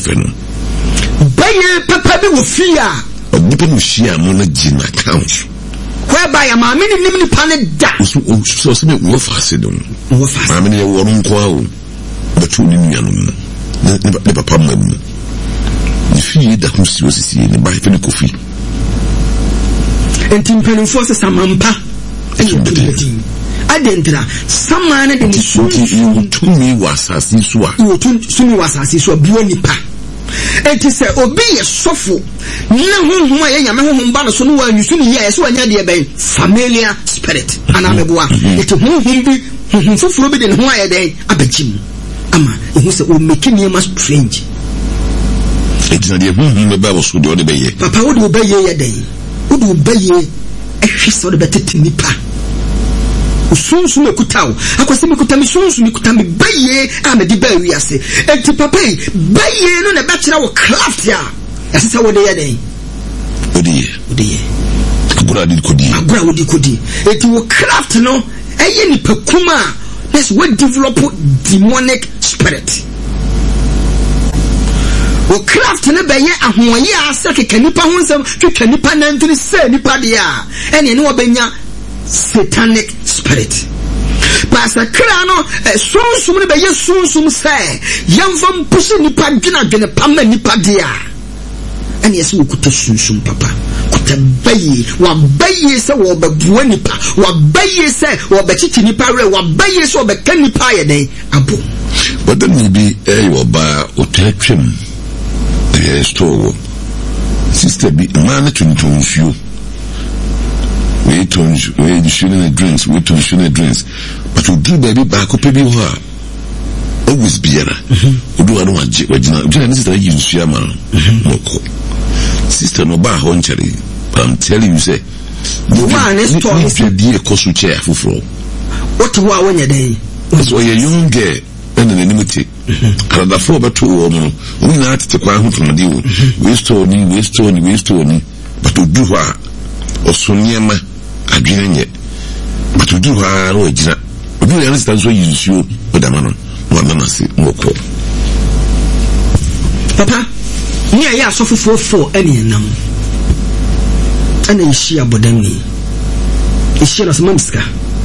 no baye papa bi wo fia nipa no hia no na gina count whereby a maame ni nim nipa ne da so me wo fase don wo fase maame ne wo nko awo batu ni nuanu ne papa mamu ni fie da ho si osisi ni ba fe ni kofi entimpenu force samampa adentra samana de musuki tumi wasasi so a tumi wasasi so biwa nipa enti se obi ye sofo na honhom aye nyame honhom ba no so no wa nyusu ni ye so anya de ben familiar spirit ana meboa enti honhom bi honhom foforo bi de ne ho aye den abagim ama ehu se o make niema strange enti na de honhom be ba wo so de o de be ye papa wo de obeye ye den wo de obeye ehwe so de betete nipa sunsun ekutawo akwase mekuta mi sunsun mekuta mi baye amedi ba wiase enti papa baye no na betira wo craft ya yasesa wo de yeden odi agura di kodi enti wo craft no eye ni pekuma let's we develop demonic spirit wo craft ne baye ahoye asa kekanipa ho nsam kekanipa nantini se nipa dia ene ne wo benya satanic spirit pasa krano sunsum ne beye sunsum say yamfam pushi nipa dwena pamma nipa dia ene yesi wokuta sunsum papa kuta baye wa baye se wo babuwa nipa wa baye se wo bechichi nipa re wa baye se wo beka nipa ye den abo but then be wo ba otwetwem store sister be man tuntunfio we shouldn't drinks but we do baby back up baby wa always biara odu anu wajina ni sister yi nsuya man moko sister no ba ho nchare I'm telling you say the one is talking to the kosu chair fufuro what wa wanya dey so you young girl and the enmity kada for beto wo no we na atete kwa ho from the we store ni but odu ha osoniema adwene nye but odu ha ro ejira odu ya nsta so yinsuo odama no na se moko papa ni ya asofofo ene nam ana ishi abodani ishi na samamska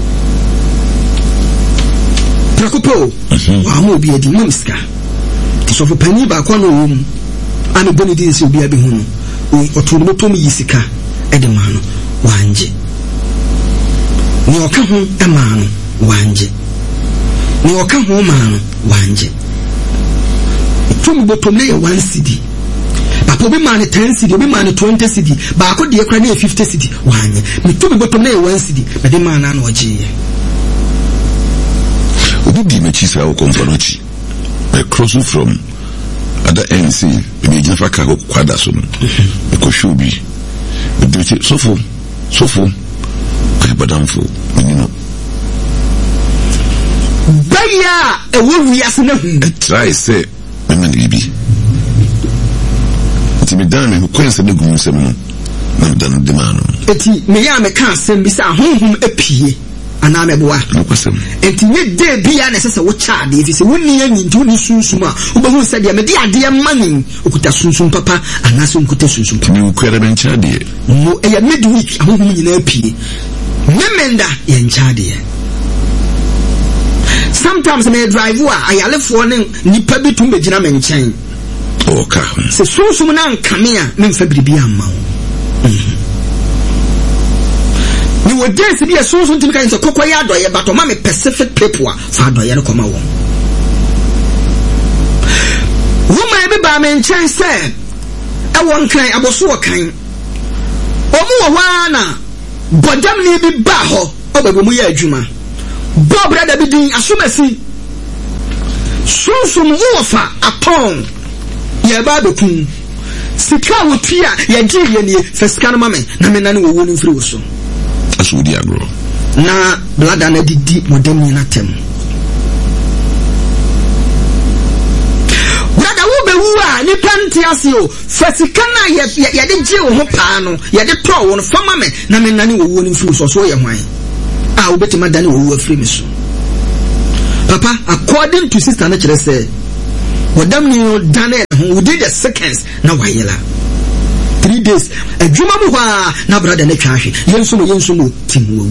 prakopo wa mo bi edi mamska tisofo pani ba kwa no wom ana boni din se obi abi hu no oturu moto mi yisika ede ma no wanje ni oka ho ema no wanje ni oka ho ma no wanje tumi botom le 1 cedi papa bi ma ne 10 cedi bi ma ne 20 cedi ba ko de kra na 50 cedi wanye mi tumi botom le 1 cedi be de ma na no oje obi di me chisa o konfanochi I cross from other NC me jefa ka ko kwada so no ko shobi me sofo ka badamfo menino baya e wo wiase na hu try say me bibi ti me dan me kwense na gum sem no na dan de ma no eti me ya me ka asem bi sa honhom epie ana meboa enti nye de bia na sese wo cha de fi se wonni ani ntu ni sunsum a obahu se de me de ade manin okuta sunsum papa ana so okuta sunsum papa me kwere ben cha de mo e ya midweek ahohom nyina apie memenda ye ncha de sometimes me drive wa ayalefo ne nipa bi tum begina me nchen oka se sunsum na nkame a me mfa biribi amma ni wo dance bi so ntimi kan se kokoya adoye but o ma me Pacific people fa adoye no koma wo woman bi ba me nchen se e won kan aboso wo kan o mu wo wana bodam ni bi ba ho o ba mu ya adwuma bo brother bi din asomasi sunsum wo fa apon ye ba be kun sika wo tua ye gi ye ni fesika no ma me na me na ne wo wo ni firi wo so asudi agro na blada na didi modern na tem brada wo be wu a ni panti asio fasika na ye de je wo ho pa no ye de to wo no fama me na me nane wo wo ni firi so ye hwan a wo betima dane wo wo afiri me so papa according to sister na kire say Wadam ni dane within the seconds na wayela 3 days adwuma mu hwa na brother na twahwe yenso mo timu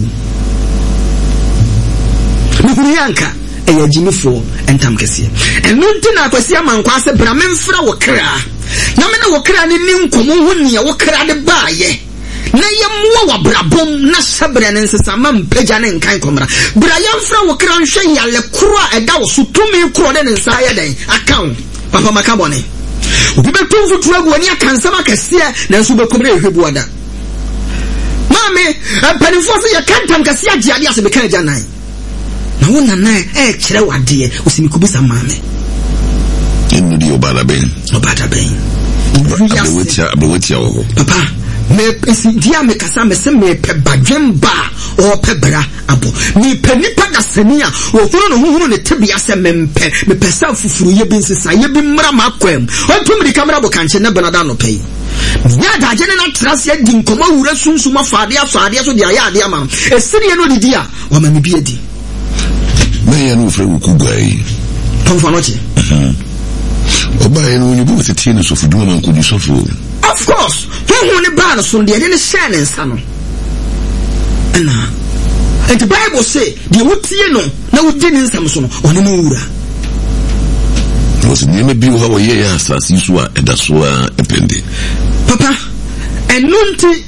mu yanka eyajimifo entam kese enunti na akwasi amankwa se bra memfra wokra na me na wokra ni nkomo hu ne wokra de baaye na yemwa wabrabom na sabre ne nsesa mampaja ne nkan komra bra yemfra wokra nhwe yale kro a eda wo so tumi kro de nsa ya den account papa makabone obi betu futura go ni akansama kese na nso bekomre ehwebu ada mame penifo se ya kantam kese agiade ase bekan janan na wona na kire wade osimikubisa mame enu di obada ben abewetia wo papa me esi dia me kasa me se me pe badwemba o pe bra abo me pe nipa da senia o hunu ne tebia se me pesa fufuru ye bi nsesa ye bi mra makwam o tumri kamera bo kanche na banada no pay nya da je na trase di nkoma wura sunsuma faade so dia ya ade ama esiri no didi a wa ma me bi edi me ya no fre ku gai tonfa no chi oba ye no nyibu tete ne sofu duma man ku di sofu. Of course, who ne bar so de ne share ne nsa no. And the Bible say, the wutie no na wudi ne nsam so no, one no wura. Was ne bi wo ha ye asasi so a eda so a epende. Papa, enunti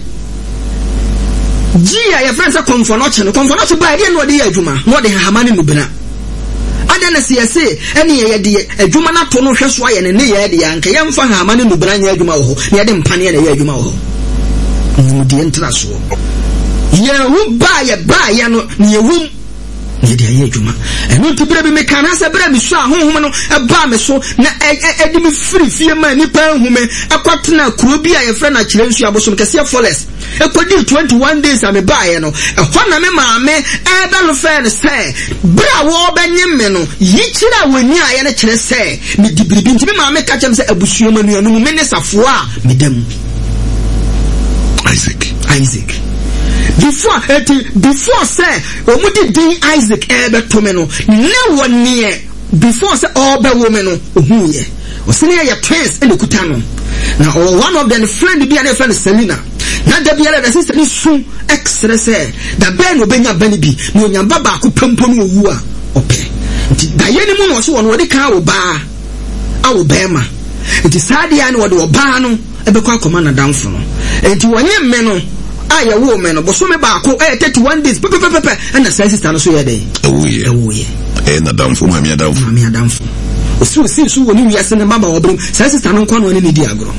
Gia ya friends konfonoche ba de no de ya adwuma, no de hamane no bena. Adana siase ene ye de adwuma na to no hwe so aye ne ye de yanka yemfa hamane no bena nya adwuma wo ho ne de mpane na ye adwuma wo ho mu de entra so ye hu ba ye no ne ye hu ne de ye adwuma eno tibere bi me kana se bere mi so ahonhom no ba me so na edi mi free fie ma ni pa hume akwatena kuro bi aye frɛ na kire nsu abosom kase forest ekodi 21 days ame ba ye no ehɔ na me maame ebe lo fe ne se bra wo banyem me no yi kira wani aye ne kire se me dibiribi ntimi maame ka kyem se abusuo manu anu me ne safo a me dam Isaac before say omudi din Isaac ebe to me no ne woni before say obe wo me no ohuye osene ya twins ene kuta no na one of them friend bi ane friend Selina na da bi ala da sister ni su extra say da ben obenya bani bi na onyamba ba ko pempom no owu a ope nti da ye ni mu no so wono de kan wo ba a wo bema nti sadia ni wo de oba no ebe kwa akoma na danfo no nti wonye me no aye wo me no boso me ba ko 31 days pepe na sister no so ye dey ewuye na danfo ma mi adamfo osu so woni wiase ne mama obrim sister no kwa no ne di agro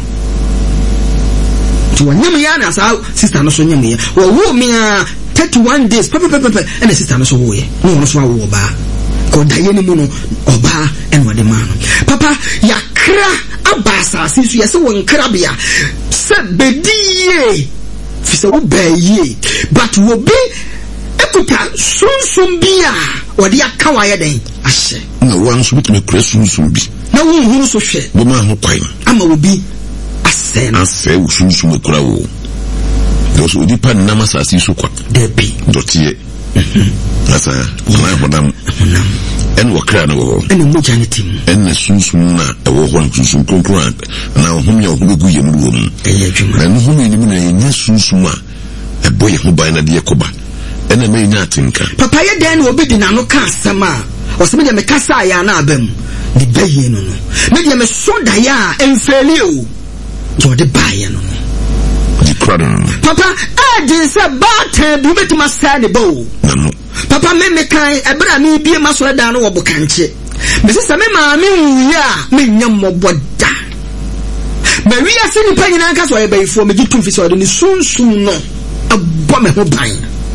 to wanyam ya na sa sister no so nyam ye wo me 31 days pepe na sister no so wo ye no so wo ba ko da ye ni mu no oba enwa de man papa ya kra abasa sisu ye se won kra bia se bedie fisa wo baye but wo bi ekuta sunsum bia wodi aka wa ye den ahye na wan so bitime kra sunsum bi na wo huru so hwe bo ma ho kwan ama wo bi ase wo sunsum kra wo dos odi pa na masasi so kwa debi dotie asa na hodam en wakra na wo en mo janitim en sunsum na wo ho sunsum konkran na ohum ya ohugu ye mu wo mu na no ni mu na enya sunsum a eboye ho ban na de yakoba en me nya atinka papa ye den obi di na no ka asema o se me de me kasa ya na abam de baye no me de me so da ya enfeli o jo de baye no papa adinse bata bi metima sane bo papa me kan ebra mi bie masoro da no wo bokanche me se me ma me wuya me nyam moboda me wiya se ni panyina nka so ye bayifo me gitu fi so de ni sunsun no abo me ho ban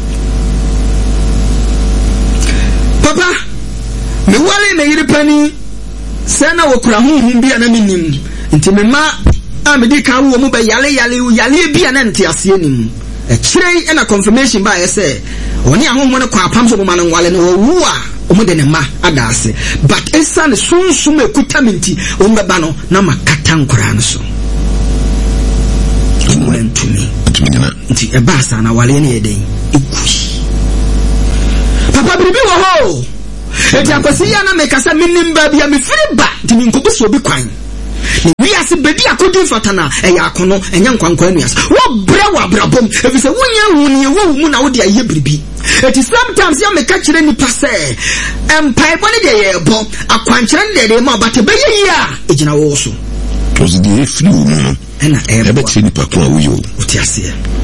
papa me wale me yiri pani sana wo kura hunhun bia na minim nti me ma amedi kan wo mu be yale bia na nti ase nim e kire na confirmation ba ye say oni ahonhom ne kwa pam so mo man wale ne wo a omo de ne ma adase but esa ne sunsum ekuta minti o mbeba no na makata nkora no so ntumi nti e ba sa na wale ne yeden ekuyi papa bibi wo ho eti akwasi ya na meka sa minim ba bia me firi ba ti mi nkobu so bi kwan we ase bedi akodi fatana eya akono enya nkwankwa anuas wo bra wa brabom efise wonya huni wo mu na wo de aye biribi eti sometimes ya meka kire nipa se empai bone de ye bo akwankyere de ma bate be ye a ejina wo so because the free woman ena ebe ti nipa kwa wo yo oti ase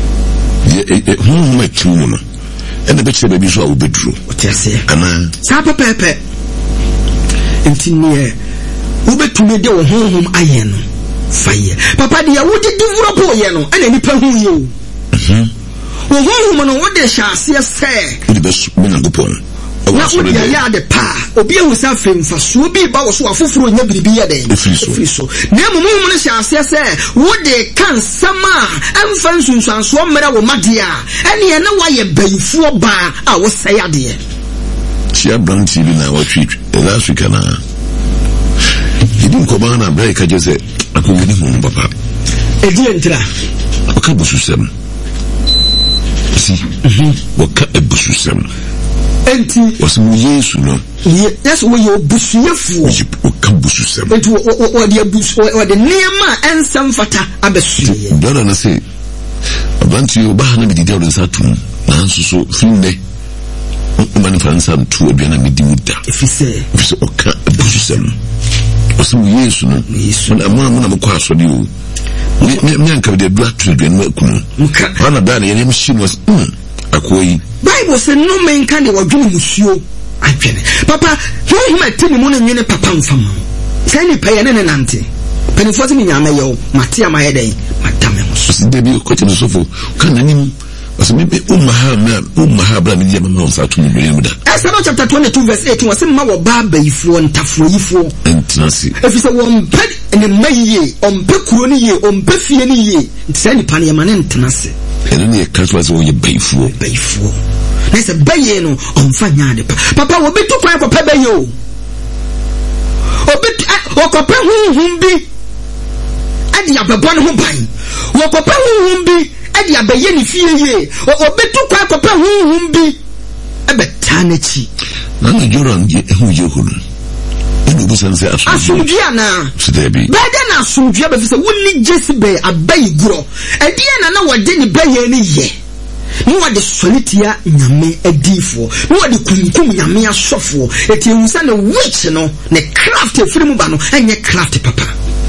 hu ma tu no ena be kire be so a wo beduro oti ase ana sa pepe entini ubetumi de wo honhom aye no faye papa de ya wo de develop ye no ena nipa hu ye wo honhom no wo de hyase se wo de be so nyangopon na wo de ya de pa obi ehu sa femfa so obi ba wo so afoforo nya biribi ya den friso na mumu no hyase se wo de kan sama emfa nsunsuanso mmere wo made a ene na waye bayifuo ba a wo sey ade tia brand tv na wa tweet last week na idin ko bana break aje akogudi mu papa edi entra aka bususem si waka ebususem enti wasu Yesu no yes wo ye busuyefu waka bususem enti wo de busu wo de niema ensem fata abesuye dara na se abanti oba na bididi o nsa tum na nso so finde mani fransa ntu aduana medi muda efise oka bususem wasu Yesu no na amana mko asodi o me anka de dua trade no akunu ana da na yene machine was akoyi Bible say no man can de wadwene musuo adwene papa homa temi mu na nwene papa mfama sai ni paye ne nante penifo se nyame yo mate amaye den matame ho so de bi ko temi sofo kan nanim was me umma bra me dia mama on sa tu mu mu da Exodus chapter 22 verse 18 was ma wo ba bayifo ntafo yifo entrance efise wo mpe ne maye ompe kuro ni ye ompe fie ni ye sai ni pane yamane ntenase ene ne kaswa so ye bayifo na se baye no omfa nyaade papa wo betu kwan ko pa baye o obetu okopa hunhum bi adi ababon ho ban wo kopa hunhum bi adi abaye ni fie ye obetu kwan ko pa hunhum bi ebeta na chi na no joran je hu je hunu enu busanse asumdua na sidebi bada na asumdua be fise wonni jesibe abayi gro edi na wode ni baye ni ye ni wade solitia nyame adifo ni wade kunkum nyame asofo eti ensa na witch no ne craft efirimu ba no enye craft papa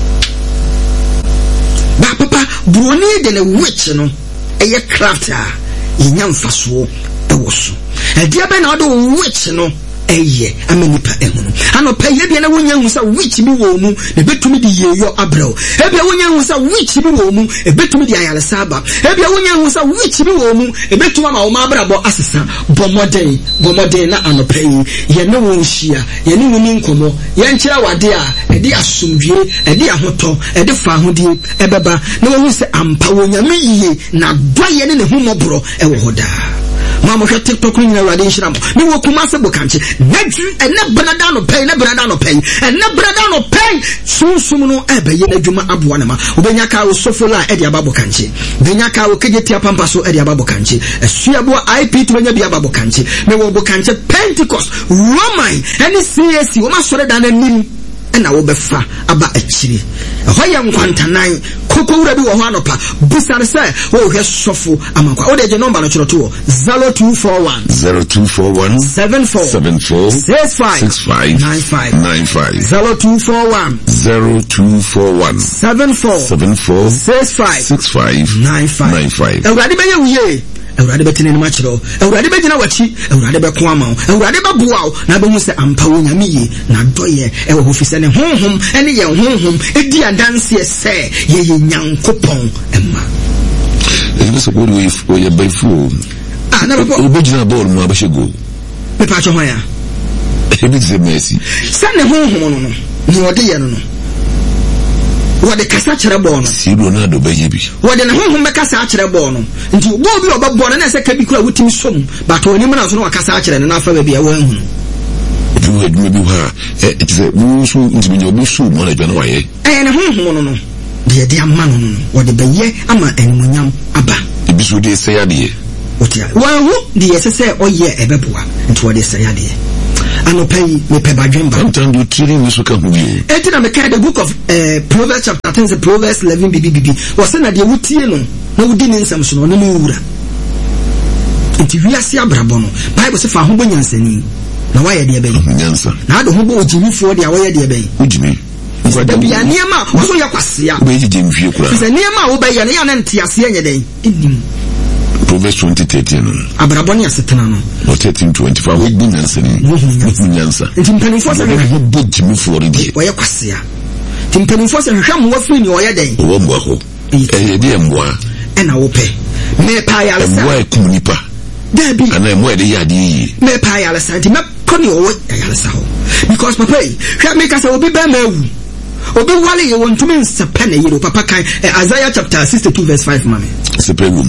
ba papa broni de ne witch no eye craft a yenya mfaso ewoso edi aba na wade witch no eye amenipa ehunu ano paye bia na wonya hu sa witch bi wo mu ne betumi di yeyo abrao ebia wonya hu sa witch bi wo mu e betumi di ayale saba ebia wonya hu sa witch bi wo mu e betuma ma wo ma abrabo asesa bomoden na anopai ye ne wo nhia ye ne woni nkomo ye nkyira wade a e di asumdwe e di ahoto e di fa hodie e beba na wo hu se ampa wonya me yiye na doye ne humobro e wo hoda mama hwe TikTok ni na wade nhira mo ni wo kuma se bokanche nadu ene brada no pay ene brada no pay sunsum no ebe ye nadwuma aboa na ma obenya ka wo sofola e dia babo kanche benya ka wo kegeti apampa so e dia babo kanche esuabo IP to benya bia babo kanche me wo bo kanche Pentecost Roman ene CAC wo ma sore da na nim ena wo befa aba akiri hoye nkwantanan kokowura bi wo ho anopa busare se wo hwe sofo amankwa wo de je number no chiro to 0241 74 65 95 0241 74 65 95 Ewurade benya wiye Ewurade betene ni machiro Ewurade begina wachi Ewurade beko ama Ewurade baboa na behu se ampa wo nyame ye na doye ewo ofise ne honhom ene ye honhom edi adanse se ye nyankopon emma so go we by fool na babo obegina ball mu abashego me pa cho hoya ebi ze mercy se ne honhom no ni ode ye no wode kasa kyerɛ bɔ no si Ronaldo bɛyɛ bi wode ne honhom bɛkasa kyerɛ bɔ no nti bo bi ɔbɛbɔ no na sɛ ka bi kura wotimi som but oni mu na so no wakasa kyerɛ no na afa ba bia wa hu bi adwuma bi ha it is a wusu ntimi nya obi so mo na adwuma wayɛ ne honhom no de ama no wode bɛyɛ ama enmunyam aba ebi so de sɛ yadeɛ wotia wa hu de yɛsɛ sɛ ɔyɛ ɛbɛboa nti wode sɛ yadeɛ anopai me pebadwemba sometimes you treating so can be etina me kind the book of Proverbs chapter 10 Proverbs 11 bibi was na de wutie no na wudi ne nsam so no na wura nti wiase abrabo no Bible say fa ho bonyansani na waye de ben nyansa na ade ho bo ojimifo de waye de ben ojimi da bia niema wo so yakwasea be jije mfie kura se niema wo be ya na ya na ntiase enye den edim Proverbs 20:13 no abrabo ne asetena no 13:25 wo bu nyansa nti mpanifo se wo bu jimifo de die waye kwasea nti mpanifo se hwam wo firi ni waye den wo mbo ho de mboa ena wo pe me pa ya lesa mboa ekunipa Debbie, and I'm where they are the me pay ala santi me kono o ala sa ho because papa hwa make us obi ba mawu obi wale ye won tumi nsepa na yero papa kan Isaiah chapter 62 verse 5 mame sepegum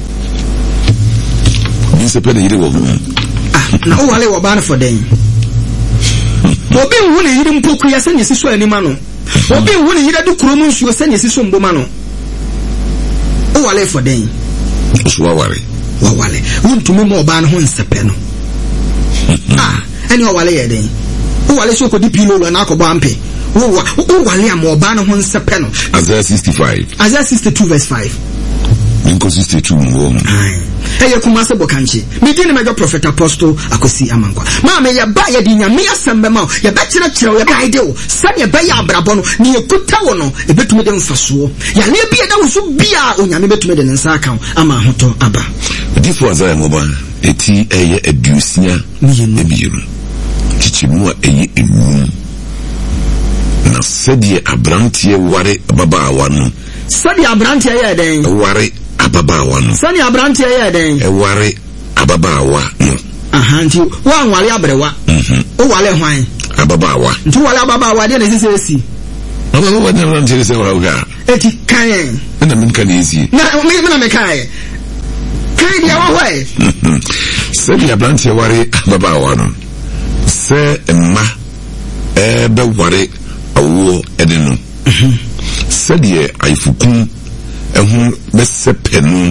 ni sepe na yero wo na o wale wo ban for den obi hu ne yiri mpoku ya sanye siso anima no obi hu ne yiri du kromu nsuo sanye siso mboma no o wale for den so wale wawale wontumi mo ba no ho nsepe no ani wawale ye den wawale so ko di pilo na akọbọ ampe wawale am oba no ho nsepe no Isaiah 65 Isaiah 62 verse 5 Inko 62 ngo eye kuma se bokanchi me di ne mejo prophet apostle akosi amankwa ma me ye ba ye di nyame asembe ma ye ba kire kire ye ba ide o sane be ya abrabo no ne ekuta wo no e betumi de mfaso ya le bi da wo so bia onyame betumi de nsa aka ama hoto aba difo Isaiah ngoba eti eye adusia ebiru chichimu eye enu na sedi abrantie ware ababaawa no sedi abrantie ye den ware ababaawa no sani abrantie ye den ware ababaawa no nti wa nwale abrewa o wale hwan ababaawa nti wale ababaawa de na sisi ababaawa de na sisi wa uga eti kan na minka ne esi na me kai dia wa hwai sedi abrantie ware ababaawa no se emma be ware awo edenu sedi aifukun ehun besepenu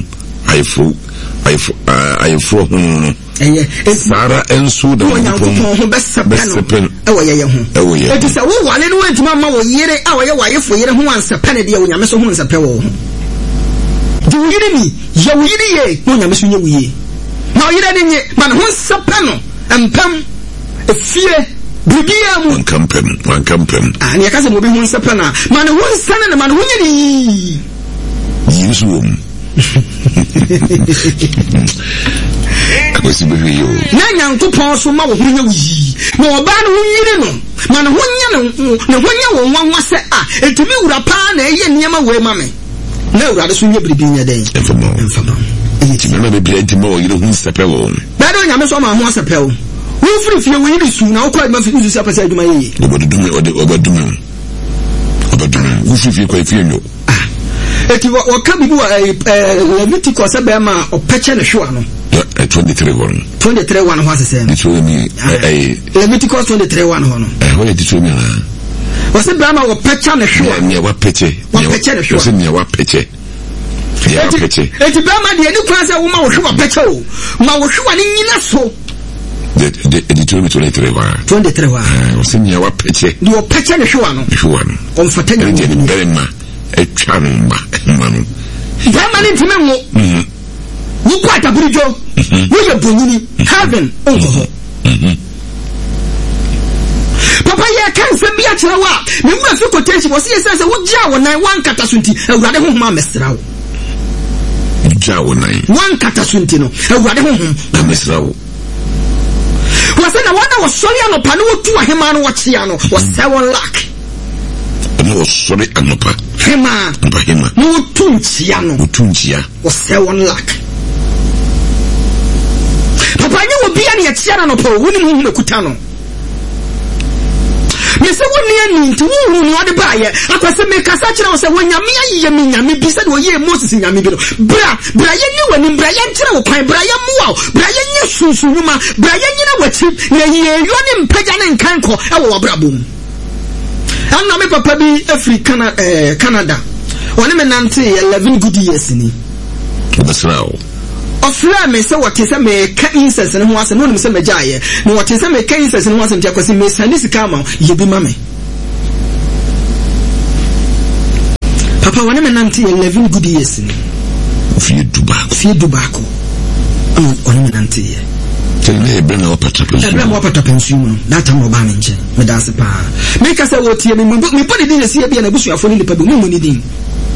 aifo hunu sara ensu da ho besepenu ewo ye ho eti se wo wale no entima ma wo yire a wo ye waifo yire ho ansepene de wo nyame so ho ansepe wo ho di yire ni ye wo yire ye no nyame so nye wo ye na wo yire ni nye ma ho ansepeno empam efie bibia mu wankampem ani yakase mo bi hu nsepena ma ne hu nsane na ma ne hu nyini yusum akosi bewe yo na nyankopon so ma wo hu nyawi na oba ne hu nyiri no ma ne hu nya ne hu nya wo nwanwa se etumi wura pa na eye niema we ma me na wura de so nya biribi nya den enfamo eti me be bia ntimo wo yire hu nsepe wo ba do nyame so ma hu nsepe wo wo free fie wo yiri su na wo kwa ma fi su apasa aduma ye obadume wo free fie kwa fie nyo eti wo ka bibi wa Leviticus ebe ma opeche ne hwa no 23:1 ho asese ni Leviticus 23:1 ho no ho ye titumi na wo se bra ma wo peche ne hwa ni wa peche ne hwa wo se ni wa peche eti bra ma de ni kwa se wo ma wo hwa peche o ma wo hwa ni nyina so de 23:1 wo se ni wa peche di wo peche ne hwa no on fatanya ni berema etwanumba manu dama ni timenwo wo kwa taburijo wo ye bonyini heaven onko papa ye kan se bia kire wa me mu afi kotenchi wo se se wo gia wo nan wan kata sunti awurade ho ma mesra wo gia wo nan wan kata sunti no awurade ho ma mesra wo wo se na wana wo sori anopa no wo tu ahema no wo chia no wo se won lack no sori anopa hema no tunchia o se one lack papa nyi wo bia ne ya chia no po woni mu mekuta no me se woni ani nti wo no ade ba ye akwase me kasa kire wo se wonyame aye me nyame bi se de wo ye Moses nyame bi no bra ye ni wani bra ye nkire wo kwan bra ye muwa bra ye nyi sunsunuma bra ye nyina wachi na ye yo ne mpaja ne nkanko e wo wabrabom anna me papa bi afri Canada woni me nante 11 good years ni besrao ofra me say what is me ka incense no ho asem no me say mejaye no what is me ka incense no ho asem tia kwasi me sani sika ma ye bi ma me papa wona me nanti 11 good years ni fie dubako wona me nanti ye tele ebe na opata pension no that time oba me nche me da se pa me ka say wotie me podi din esi bia na busuafo ni pa bi mu ni din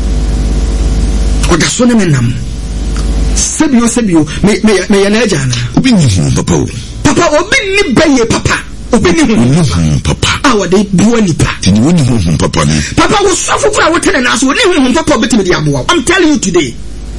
oda so ne me nam sebio me ya na aja na obi ni papa obi ni baye papa obi ni papa awade buo ni pa tini woni hu papa ni papa wo sofo kura wo tene na so wo ni hu papa obetimi di aboa. I'm telling you today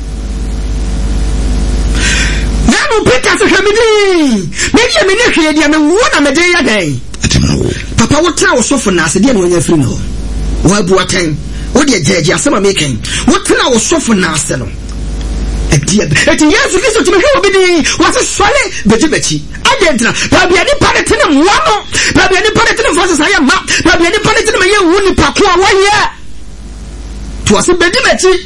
nanu peka se hamidi me ye me ne hwe dia me wona me de ya dan papa wo tra wo sofo na ase dia no nya firi no wo abu atan wo de jeje asema me ken wo tra wo sofo na ase no etia eti yesu kristo timi hwe obidi wo se sole beji adentra babi ani parete ne mwano babi ani parete ne fasa saya ma babi ani parete ne me ye wuni pako a waye to ase beji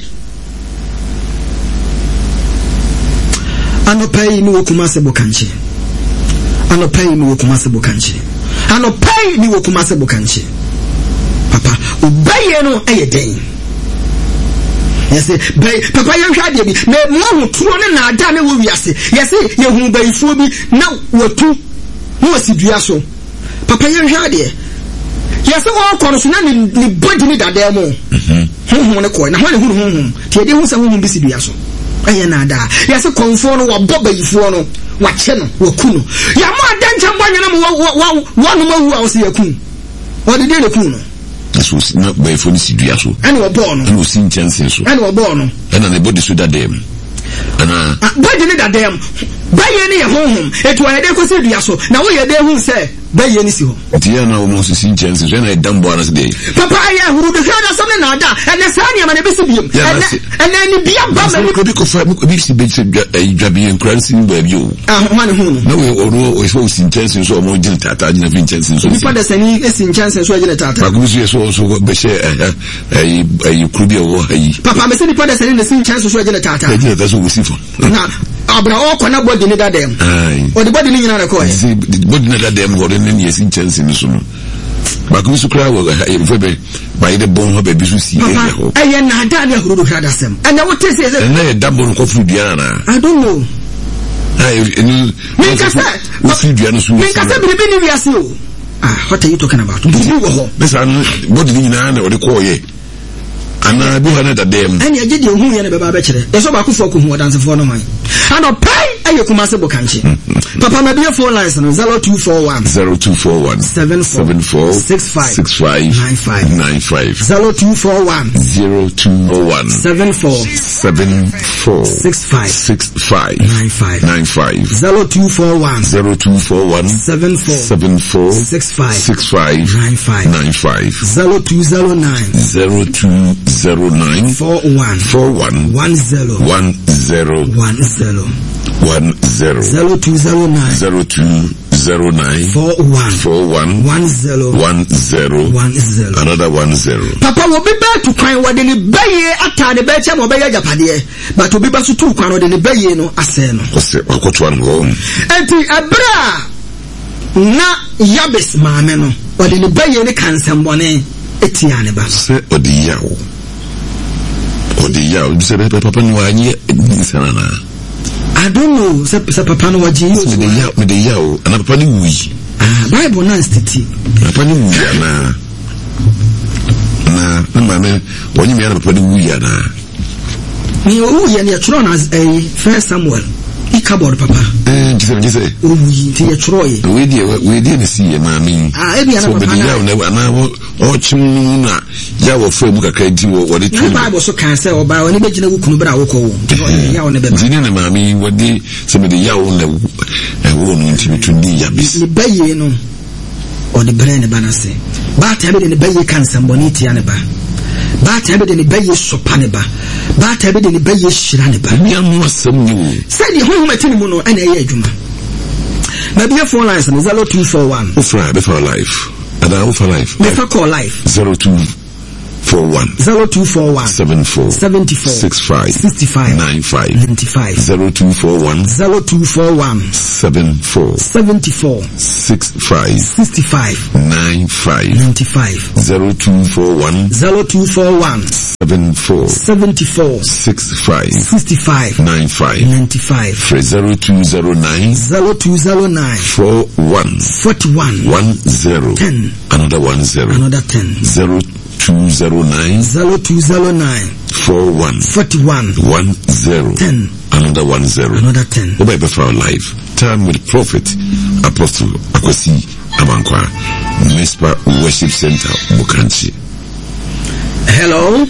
anopai ni wokumase bokanche papa obaye no eyeden yes papa yan hwa de bi me mo hu turo ne na ada ne wo wiase yes ye hu bayifo bi na watu no asidua so papa yan hwa de yes wo ko no so na ni body ni dada mo hu ne ko na ho ne hu tie de hu sa hu bi sidua so aye na ada yes konfo no wa boba yifo no wa che no wa ku no ya mo adancha mbanya na mo wa no mawu a wo se yakun wo de le ku no so na by phone sidua so ani wo bo no ani sin chance so ani wo bo no ana ne body so dadem ana body ni dadem baye ni ye honhom etu aye de ko sidua so na wo ye de hu se baye ni si ho dia na wo mo sin chance so na dambo ana se de papa aye huru de hada so na ada ene sa ni ma ne bisi biem ene ni bia ba ma ni ko bi ko fa ko bi si be se dwabi enkransi ni ba bi o ho ne hu no na we so sin chance so mo jil tata ni na fin chance so bi pa da sani sin chance so jil tata ba ko bi so be she kubi o hayi papa me se ni pa da sani na sin chance so jil tata e jil tata so wusifo na abra o ko na body ni dadem o de body ni nyina na ko e body ni dadem go de ni sin chance ni so no ba ko su kra wo e febe ba ide bon ho be bi su si e ho aye na da na huru hada sem and what is it na dambo ko fu dua na I don't know ni kasa fu dua no su me kasa bi ni wiase o what are you talking about bi wo ho besa body ni nyina na o de ko ye ana bi hana da dem ani aje de hu ye na be ba kire e so ba ku fo ko hu odanse fo no man ana pai aye kuma se bokanche papa na be phone lines no 0241 74 65 95 0241 74 65 95 0241 74 65 95 0209 41 10 0209 41 10 another 10 papa wo be back to kwan wo de ne baye atade be che mo be ya japade but obi ba so tu kwan wo de ne baye no ase no ose akoto an go enti abra na yabes maame no wo de ne baye ne kansambone etia ne ba se odiyawo se papa no anye sanana I don't know se papa no waji me de yawo ana papa ni wi Bible na stiti papa ni wi na mama wonyi me ana papa ni wi ana ni o ye ne tro na First Samuel ikabod papa jise owi ti ye tro ye we die ne siye mami ebi ana papa na o chim na ya wo fo mu kakra di wo de twa Bible so kan say oba woni be gina wukunu bra wo ko wo ya wo ne be dini ne mami wodi se me de ya wo na wo no ntimi tundi ya bis ni baye no o de bre ne banase ba ta be de ne baye kan samboni ti ane ba ta be de ne baye sopa ne ba ta be de ne baye shira ne ba mi anu asem ni wo se de ho matini mu no ana ye adwuma na be phone lines no 0241 ofra be for life ada ofra life me for call life 0241 41 0241 74 65 95 0241 74 65 95 0241 74 65 95 0209 41 10 another 10 0209 41 10 another 10 Obey for our life. Time with Prophet Apostle Akwasi Amankwa, Mespa Worship Center, Bukanchi. Hello.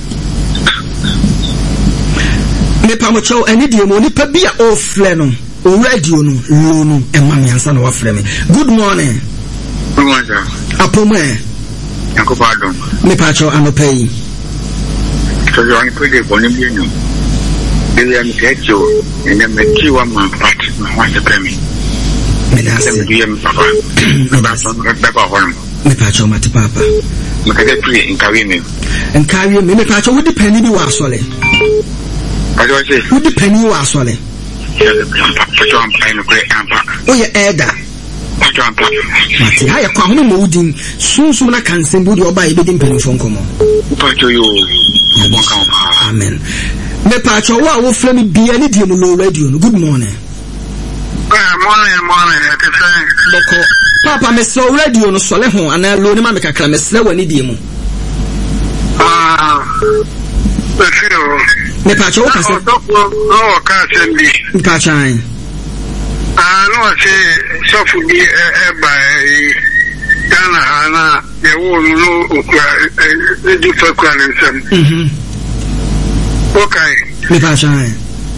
Me pamocho eni die mo nipa bia o fleno o radio no lo no e ma me ansa na wa frɛ me. Good morning. Good morning. Apome. Yakobado. Me pacho anopai. So you want to go boni bi no. They am techo and them ki wa man fat wa se premi. Me da se. Me do papa. Me ba so ba ho no. Me pacho mate papa. Me ka dey pray in carry me. En carry me pacho wo depend bi wa sole. Pacho say. Wo depend wa sole. Pacho am pay no pray ampa. O ye elder. Pacho am pay. Mate ha ye kwa hono mo udin sunsun na kansen bu de oba e be din penifo nkomo. Pacho yo. Amen. Me pacho wo frɛ me bia ne die mu no radio no. Good morning. Morning. Boko. Papa me so radio no sole ho ana lo ne ma me kakra me sre wani die mu. Me pacho wo kase. No ka sendi. Pacho ai. No say so fu bi Ghana ana ye wo no di fakwa nsem. Okay. Me pacho ai.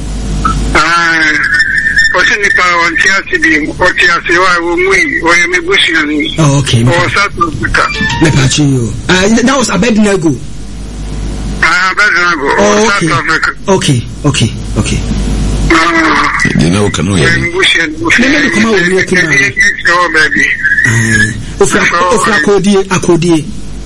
Osi nipa wanti di oti ase wa wo mui o ye me bushani. Oh, okay. O South Africa. Me pacho you. That was Abednego. Abednego. Oh, South Africa. Okay. You know, can we? Ofra akodi.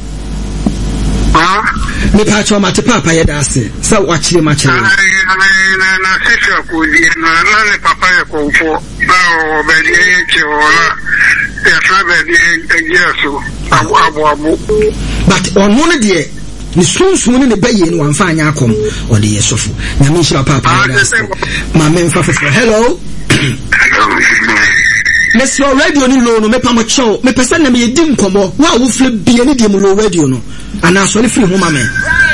Me pacho mate papa ye da se. Sa wachire ma chire. Na sisi akodi na ne papa ye konfo. Ba o be die che ora. Ya tra be die yeso. Abu. But on one de ni sunsun ne baye ni wan fa anya akom o de yesofu. Na me shira papa ye da se. Ma me mfa fofo. Hello. Let's go radio ni lo no me pa mo chow. Me pesa na me yedi nkomo. Wa wo fle bia ni de mu lo radio no. Ana so ni free home ma me.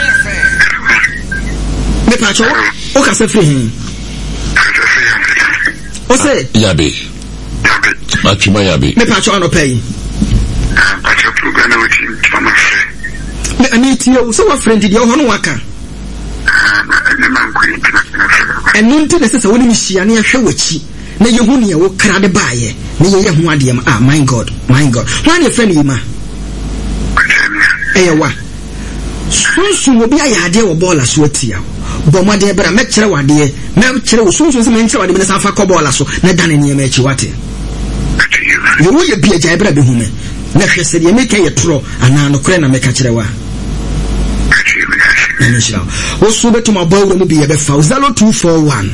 Me pa chow. O ka se free hin. O se Yabe. Matuma Yabe. me pa chow no pay. Pacho program na wati mama free. Me ani ti o so wa friend di o hono waka. Na man ko international free. Enu nti na se woni mi hia na hwe wachi. Na yehu ne wo kra de baaye. Na ye ho ade am. Ah, my God. Why na friend yi ma? Eyewa. Sunsun obi ayade wo ball aso atia. Bo made bra me kire wade. Me kire wo sunsun se me kire wade me na fa ko ball aso na dane ne ma echi wate. Ye wo ye bia jai bra be hu me. Na hwese de me ka ye tro ana no kure na me ka kire wa. Also beto my boy will be a befa 0241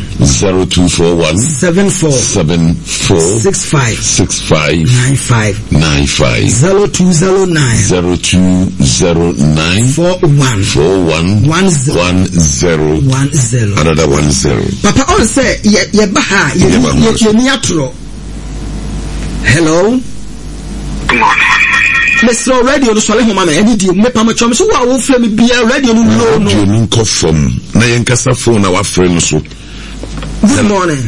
74 65 95 0209 41 10 another 10 Papa on say ye baha ye ni atro. Hello. Mr. Radio no sole ho mama edi di me pa ma chom so wa wo fle me bia radio no low no you mean call from na yen kasa phone na wa frɛ no so. Good morning.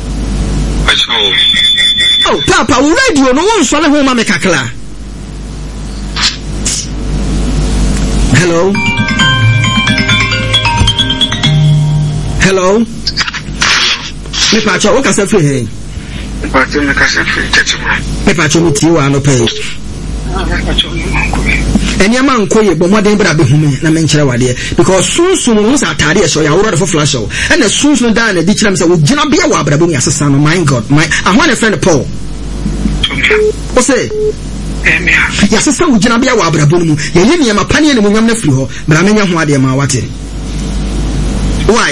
Oh papa wo radio no won sole ho mama kakla. Hello me pa cho o ka se free he Pacho me ka se free techibo me pa cho mi ti wa no pay enya man koye bo modern bra be hume na men kire wade because sunsun no sa atade e so ya woro de for flash o and the sunsun dan na di kire me say wo gina bia wa bra bo mi asesa no my God my I want a friend Paul o say Ya sesa wo gina bia wa abrabon mu. Ye ye niam apane ne munyam na firi ho. Bra menya ho ade ma wate. Why?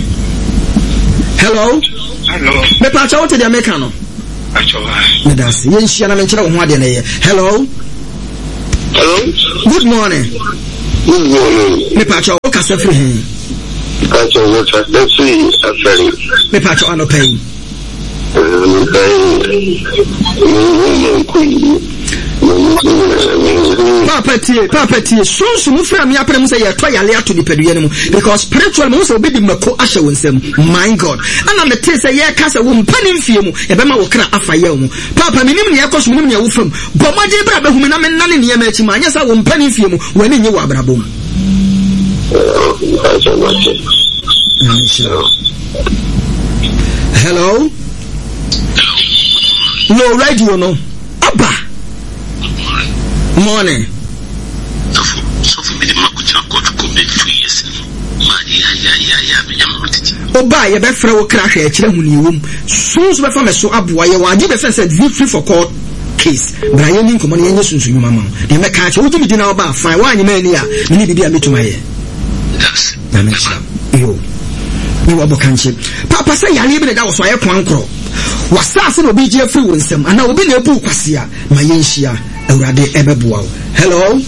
Hello? Hello. Me pa cha wote de America no. Achowa. Me das. Ye nhia na me nkyere wo ho ade na ye. Hello? Hello. Good morning. Good morning. Me pa cha wo ka sefri hen. Achowa, let's see. After. Me pa cha ano pay. Papa tie so mu fra me apere mu say ye to yale ato di pedue ne mu because spiritual mu so be di mako ahye wonsem my god ana me te say ye ka say wo mpani mfie mu e be ma wo kra afa ye mu papa minim ne yakoso minim ne wo fam bo maje bra be hu me na me nane ne ma achi ma anya say wo mpani mfie mu wo ne nye wo abrabom hello no radio no abba morning so for me the makucha got to come 2 years ya me nyamrotiti oba ye be fra wo kra hwe akire hu ne wom sunsu be fa me so aboa ye wa age be fa say free for court case Brian ni nkomo ne yenye sunsu nyuma ma de me ka che wo tumi di na oba fine wa anyi mani a me ni bibia metuma ye yes na me sha yo ni wo bokanche papa say yale bi da wo so aye kwankro wasase no bi je free wonsem ana obi na ebu kwase a ma yenhia awurade ebeboa hello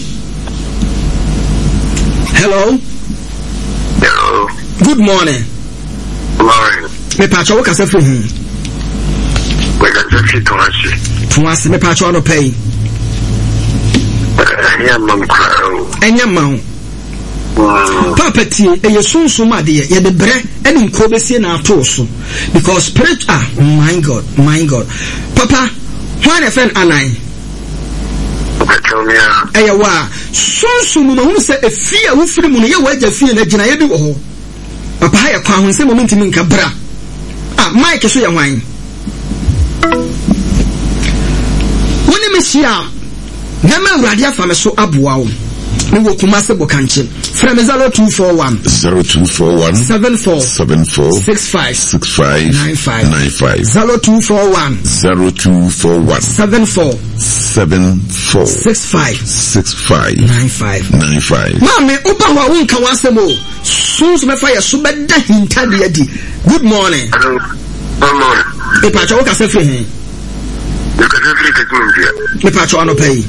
hello Hello. good morning Morning. me pa cha wo ka sefri hen We got to see tuase me pa cha no pay Yeah, mom crow. enya ma ho papa tie eye sunsum ade ye de bre ene nko besie na ato so because spirit my god papa when a friend anai eye wa sunsum no hu se efia wo firi mu no ye wa agya fie na gina ye bi wo ho papa ha ye kwa ho se moment mi nka bra mike so ye hwan woni me hia na ma urade afa me so aboa wo ni wo kuma se bokanche from 0241 74 65 95 0241 74 65 95 mame oba wa wonka wasemo sunsu me fa ye so beda hinta de adi good morning Hello. Good morning. e pa cha wo ka se fi hen You can just look at me. me pa cha no pay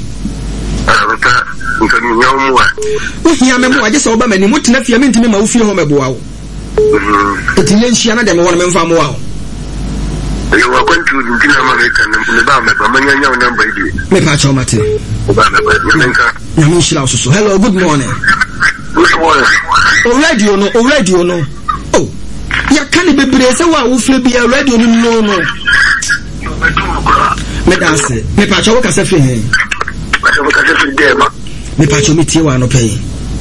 ohia me mo age se oba mani mo tena fia me ntimi ma wo fie ho meboa wo etinye nhia na de me won me mfa mo wa you are going to the American and ba me ba manya nya number idi me pa cha o mate ba me ba na me shira so hello good morning good morning o radio no oh ya kan bebre se wa wo fie bia radio no me dance me pa cha wo ka se fi hen me pa cho metie wa no pay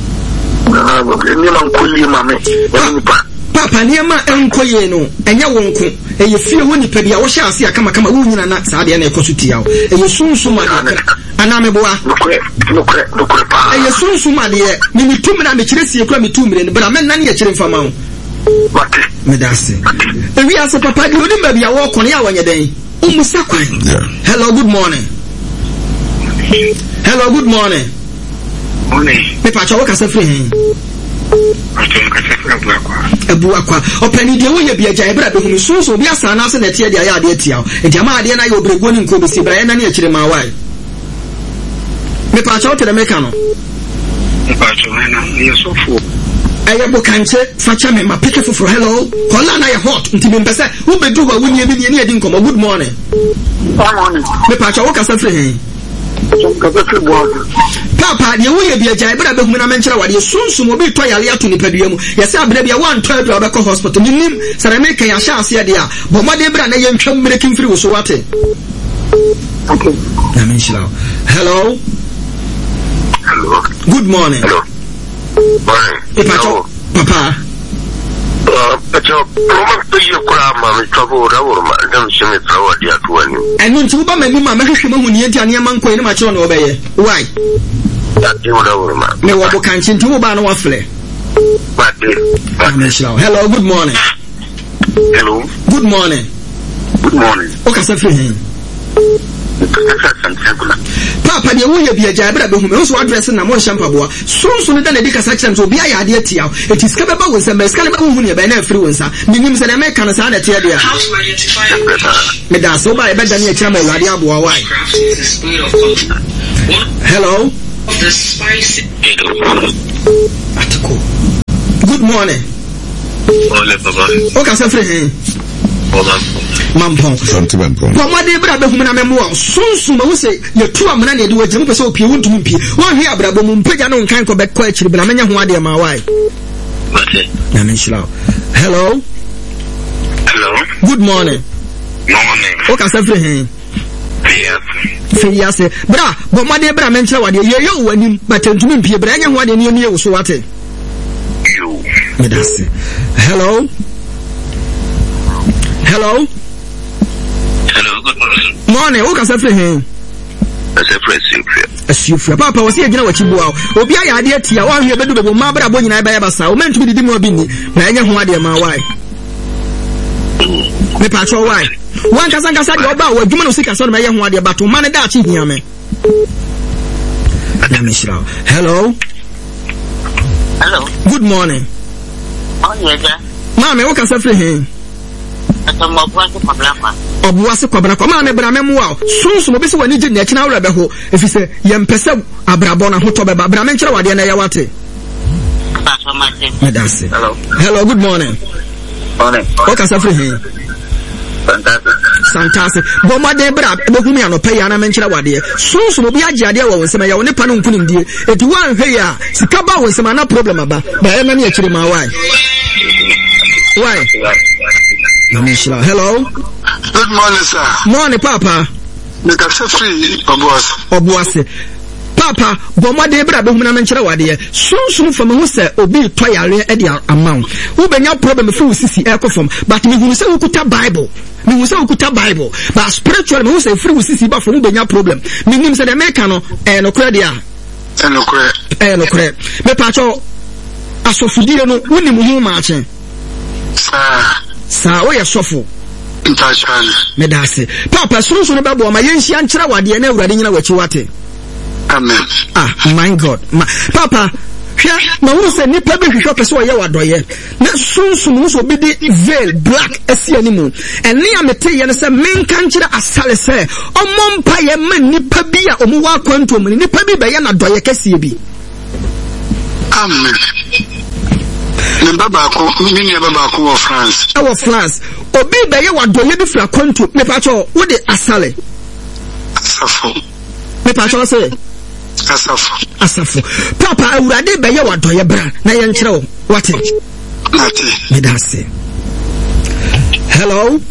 papa niema enkoye no enya wonko eye fie woni pa bia wo hye ase akama kama wo nyina na saa de na ekoso tia wo eye sunsum ade ana me boa eye sunsum ade me mitum na me kire sie kura mitumire ne bra me nan ye kire mfama wo me dase ewi ase papa de odi ma bia wo kono ya wanye den umusa kwan hello good morning hello good morning me pa cha wo ka se free hen ebu akwa opani de wo ye bia ja ebra be hu so bia san na se na tie dia ya de tia e dia ma de na ye obrego ni nko be si bra ye na ne akire ma wai me pa cha wo te de me ka no me pa cha na ye so fu aye bo kanche fa cha me ma pick fufuro hello kola na ye hot nti me mpese wo bedu wa woni e bi ne edi nkomo good morning me pa cha wo ka se free hen papa de wo ye bia ja ebra be hu na menkyere wade sunsum obi to yale ato ni padua mu ye se abra bia wan to adua be ko hospital nim sare me kan ya sha ase de a bo mode bra na ye ntwam breaking free wo so wate okay na menkyere hello good morning papa Pacho, Roma to you kura trouble Rauma, them shimmy throw a dear to any. And when to Bama Mahima who near Tanya Manco in my children obey. Why? That you Roma. No one can sing to Obano Waffle. Hello, good morning. Hello. Good morning. Good morning. Okay, Papa, the way be a jabber, who also address and more shampoo. Soon than a dick such will be a idea. It is capable with some Mescalaba who you ban influencer. Meaning that American is on a theatre. How to identify Medaso by better than a channel, Radiabo. Hello? The spicy. Good morning. Okay, so Mampong. Mama de brabo humana memo. Sunsu ma say you two amana de do jam person opie wontum pie. Wan hwe abrabo mum pagya no nkan ko bekọ akiri bla manya ho ade ma why. Na me shila. Hello. Good morning. Okay, so yes. Bra, but my dear bra mention what you when you but to pie bra nya ho ade ne ye wo so wate. You. Hello. Hello, good morning. Morning, who can say him? As you free. Papa was here, you know what you go out. Obi I idea tia, one here, but my brother, boy, and I buy a basa. O meant to be the more bini. I know why they are my wife. Me patrol why? One Casanga said, your bow, you must seek a son of my young one, but to man that cheat me. Hello. Good morning. Mammy, who can say him? Obuase kwabra kwa ma me bra memo wa sunsu mo bese wani gye na wura be ho efi se ye mpese abrabo na hoto be ba bra me nkere wade na ye wate. Hello, good morning. Okay, so free here. Fantastic. Bo ma de bra be hu mi anope ya na me nkere wade sunsu mo bi agye ade wa wonsema ya woni pa no nkunim die eti wan hwe ya sika ba wonsema na problem aba ba e na ne akire ma why. Hello. Good morning, sir. Morning, Papa. Make us free, Obuase. Papa, Boma de Bra Bumana Menchera Wadia. Soon from who said, Obi Toya Edia amount. Who been your problem if you see echo from, but me who say who could Bible. Me who say who could Bible. But spiritual who say free with CC, but from who been your problem. Me names the Americano and Ocradia. And Ocre. Me Pacho. As of Fudio, winning who marching. Sir, where you suffer? Medase. Papa, so soon about my yensi anchra wadi and everything in what you want. Amen. Ah, my God. Papa, here, now who said Nipa be shop so ya wadoye. Na soon so be the veil black as the animal. And near me tell you, say, men canchra asale say, o mompa ye men Nipa bia omuwa quantum, Nipa be bayana doye kesi bi. Amen. Mini Babako of France. Our France. Obi Baye wa doye bi fra kwantu. Me pacho, wo de asale. Asafo. Me pacho say. Asafo. Papa awurade Baye wa doye bra. Na ye nkyere wo. Wate. Nate. Me da say. Hello.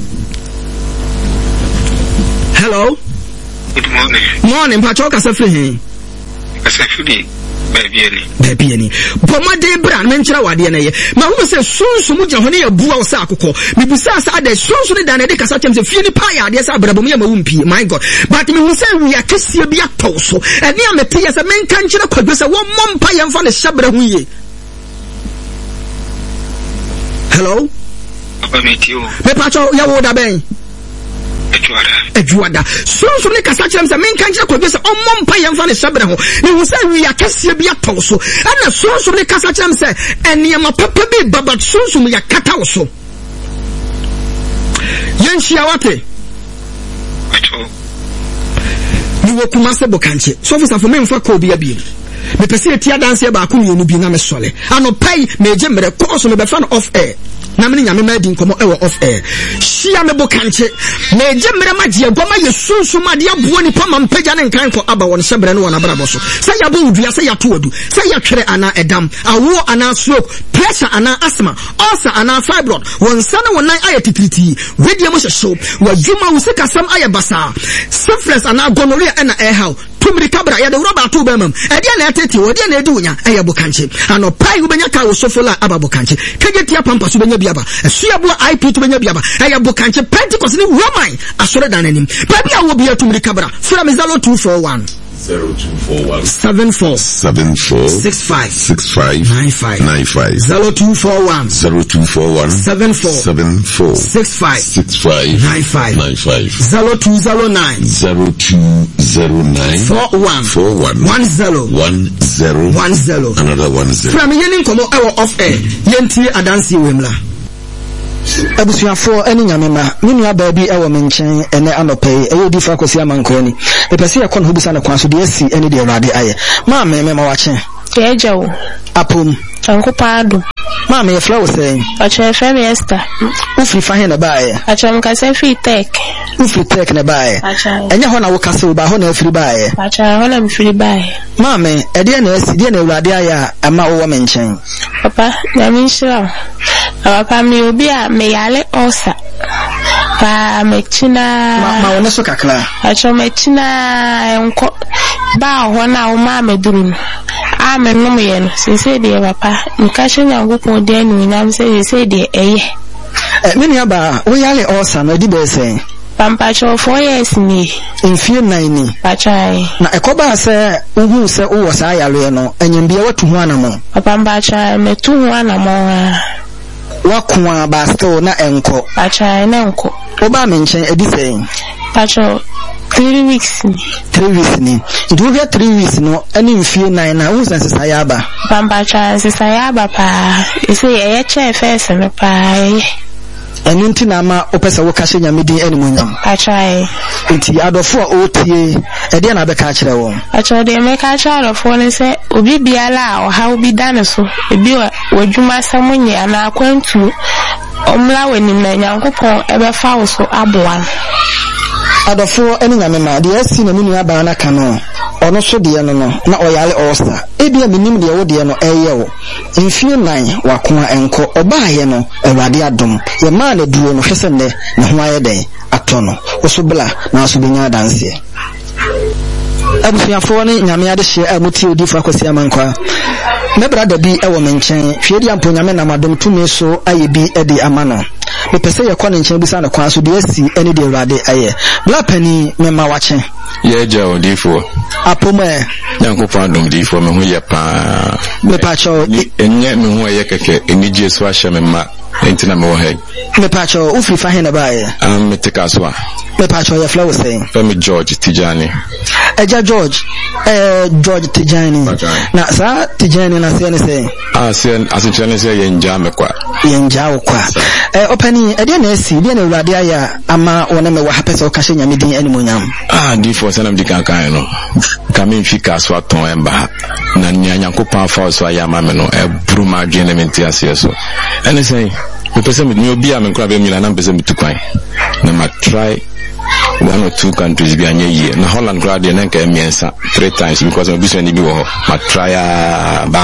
Good morning. Morning, pacho ka say free. Asafo baby any Boma de Bra menchera wade na ye ma hu se sunsu mu jehone ya bua wo sa akokọ me busa sa ade sunsu ne dane de kasa chem se fie ni pa ya de sa brabom ya ma wumpi my God but me hu se wi akese bia to so ene amete ye se menka nkyere kwadwe se wo mompa ye mfa ne hyabra hu ye. Hello Papa metio me pacho ya wo da ben Ejuada. So ne kasa kyerem se men kan kyere kwadwe se omompa ye mfa ne hyabra ho ne hu se wi akese bia to so ana so ne kasa kyerem se ene ma papa bi baba so mu ya kata wo so yenhia wate ni wo kuma se bokanche so for me mfa ko bia bi me pese etia dance ba ko mienu bi na me sole ano pai me je mere ko so me be fan off air na me nyame ma di nkomo e wo off air hia me bokanche me je mere magie goma ye sunsu ma de abo ni pa mampagya ne nkan ko aba won hyebere ne won abrabo so se ya bo udua se ya to odu se ya twere ana edam awo ana stroke pressure ana asthma ulcer ana fibroid won sana won nan aye titiriti wedi mo hyeso wa djuma wo se kasam aye basa syphilis ana gonorrhea na air how tumri kabra ya de roba to bemam e dia na eteti wo dia na edu nya aye bokanche ano pai wo benya ka wo sofola aba bokanche kagetia pampa so benya biaba esuabua IP to benya biaba aye bokanche Pentecost ni Roman asore dan anim baby a wo bia tumri kabra fra mezalo 241 0241 74 65 95 0241 74 65 95 0209 41 10 another 10. From yenin komo ewo off air yenti adansi wemla abusuafo eni nyamema menua baabi ewo menchen ene anopei eyo difa kwasi amankoni epese ya kon hobisa na kwanso de asi ene de awrade aye ma me wache ejawo apom ankopado ma me flow say acha fm Esther ufi fa he na baaye acha mkase free tech ufi tech na baaye enye ho na wo kase ba ho na free baaye acha ho na free baaye ma me ede na asi de na awrade aye ama wo menchen papa na minshira papa mi obi a me yale osa pa mechina ma wona so kakra acha mechina enko ba ho na o ma meduru a me no me no se de papa nka hye Nyankopon de anu nyam se de eye meni aba wo yale osa no di be sen pampa cho 4 years ni infie 9 ni pachai na ekoba se uhu se wo sa yale no enyembia watu hu anamo papa cha metu hu anamo wakwa basto na enko pachai na enko oba menchen edi sen pacho 3 weeks ni ndu vya 3 weeks no ani mfie 9 na wo sense sa yaba pampa cha sense yaba pa ise ye che first no pa enu nti na ma opesa wo kashe nyamedi animonyam achai nti adofo a otie ede na be ka kire wo acho de me ka kire adofo ne se obi biala o ha obi dane so ebi wadwuma samunye ana akwantu omla wani na Nyankopon ebe fa wo so aboa adofo eni nyamema de asi na menu aba na kano ono so de no na oyale osa ebia minim de wo de no eyewo mfie 9 wakoma enko obaaye no awrade adom ye ma na duro no hwese ne ne ho aye den atono osobla na asobenya danse abusuafo ne nyame ade hye amuti odifa akwasi amankwa me brada bi ewo menchen hwedi ampo nyame na madom tumi so aye bi edi amano me pese ye kone nchen bisa na kwa so de asi ene de awrade aye bla pani me ma wache ye jawo difo apome Nyankopon dom difo me ho ye pa me pa cho enye me ho ye keke eni Jesu ahye me ma entina me wo he me pa cho ufi fa he na baaye me tika so a me pa cho ye flow saying me George Tijani eja George Tijani na sa Tijani na se ne se sen asitwane se ye nja me kwa opani ede na asi de na awrade aya ama wona me wa hapesa o kashe nyamedin animonyam difo sanam dika kan no kame fika so aton emba na Nyankopon fa so aya ma me no e bruma dwene menti ase so ene sei me pese me obi a me kra be mi na pese me tukwan na ma try 1 or 2 countries bi anye ye na Holland grad ye na nka emiensa 3 times because of this one bi wo ma try